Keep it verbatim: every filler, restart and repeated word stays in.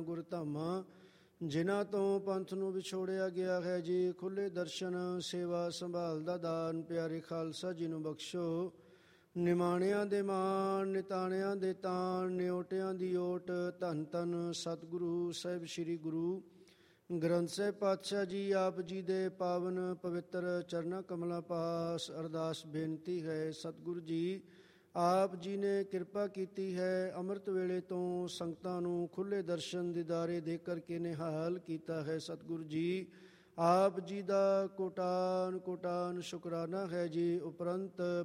ਗੁਰ ਧਾਮਾਂ ਜਿਨ੍ਹਾਂ ਤੋਂ ਪੰਥ ਨੂੰ ਵਿਛੋੜਿਆ ਗਿਆ ਹੈ ਜੀ। ਖੁੱਲ੍ਹੇ ਦਰਸ਼ਨ, ਸੇਵਾ ਸੰਭਾਲ ਦਾ ਦਾਨ ਪਿਆਰੇ ਖਾਲਸਾ ਜੀ ਨੂੰ ਬਖਸ਼ੋ। ਨਿਮਾਣਿਆਂ ਦੇ ਮਾਣ, ਨਿਤਾਣਿਆਂ ਦੇ ਤਾਣ, ਨਿਓਟਿਆਂ ਦੀ ਓਟ। ਧੰਨ ਧੰਨ ਸਤਿਗੁਰੂ ਸਾਹਿਬ ਸ੍ਰੀ ਗੁਰੂ ਗ੍ਰੰਥ ਸਾਹਿਬ ਪਾਤਸ਼ਾਹ ਜੀ ਆਪ ਜੀ ਦੇ ਪਾਵਨ ਪਵਿੱਤਰ ਚਰਨਾਂ ਕਮਲਾਂ ਪਾਸ ਅਰਦਾਸ ਬੇਨਤੀ ਹੈ। ਸਤਿਗੁਰੂ ਜੀ ਆਪ ਜੀ ਨੇ ਕਿਰਪਾ ਕੀਤੀ ਹੈ, ਅੰਮ੍ਰਿਤ ਵੇਲੇ ਤੋਂ ਸੰਗਤਾਂ ਨੂੰ ਖੁੱਲ੍ਹੇ ਦਰਸ਼ਨ ਦੀਦਾਰੇ ਦੇ ਕਰਕੇ ਨਿਹਾਲ ਕੀਤਾ ਹੈ। ਸਤਿਗੁਰੂ ਜੀ ਆਪ ਜੀ ਦਾ ਕੋਟਾਨ ਕੋਟਾਨ ਸ਼ੁਕਰਾਨਾ ਹੈ ਜੀ। ਉਪਰੰਤ